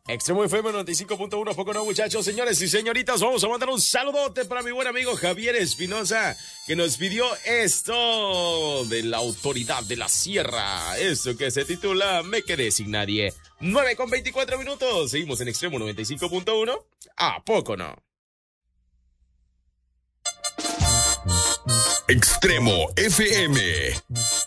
Extremo FM 95.1, poco no, muchachos, señores y señoritas. Vamos a mandar un saludote para mi buen amigo Javier Espinosa, que nos pidió esto de la Autoridad de la Sierra. Esto que se titula Me quedé sin nadie. 9:24. Seguimos en Extremo 95.1. ¿A poco no? Extremo FM.